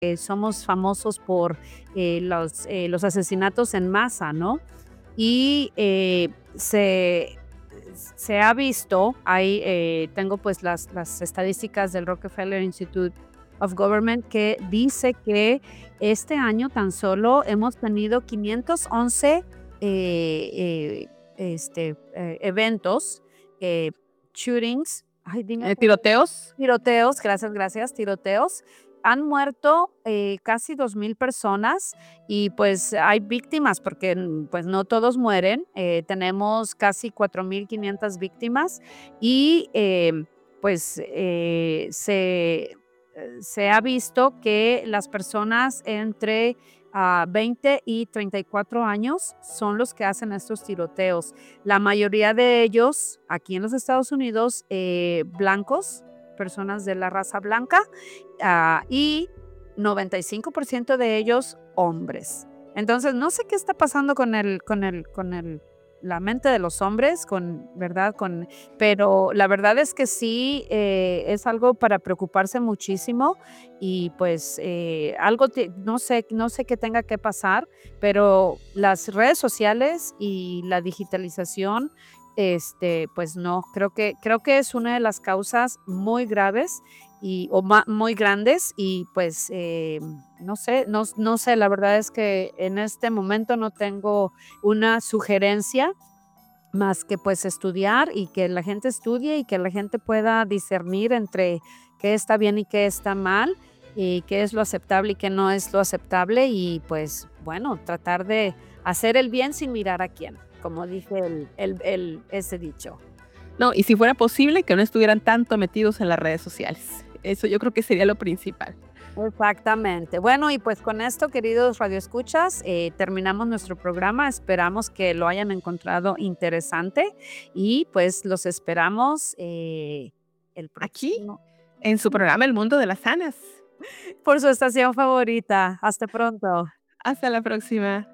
somos famosos por los asesinatos en masa, ¿no? Y se ha visto, tengo pues las estadísticas del Rockefeller Institute of Government que dice que este año tan solo hemos tenido 511 eventos, eh, shootings, ay, dime, ¿Tiroteos? tiroteos, gracias, gracias, tiroteos. Han muerto casi 2,000 personas y pues hay víctimas porque pues no todos mueren. Tenemos casi 4,500 víctimas y pues se ha visto que las personas entre 20 y 34 años son los que hacen estos tiroteos. La mayoría de ellos aquí en los Estados Unidos, blancos, personas de la raza blanca, y 95% de ellos hombres. Entonces, no sé qué está pasando con la mente de los hombres, ¿verdad? Pero la verdad es que sí, es algo para preocuparse muchísimo y pues no sé qué tenga que pasar, pero las redes sociales y la digitalización, pues no, creo que es una de las causas muy graves muy grandes y pues no sé, la verdad es que en este momento no tengo una sugerencia más que pues estudiar y que la gente estudie y que la gente pueda discernir entre qué está bien y qué está mal y qué es lo aceptable y qué no es lo aceptable y pues bueno, tratar de hacer el bien sin mirar a quién, como dice ese dicho. No, y si fuera posible, que no estuvieran tanto metidos en las redes sociales. Eso yo creo que sería lo principal. Exactamente. Bueno, y pues con esto, queridos radioescuchas, terminamos nuestro programa. Esperamos que lo hayan encontrado interesante y pues los esperamos el Aquí, próximo en su programa El Mundo de las Sanas. por su estación favorita. Hasta pronto. Hasta la próxima.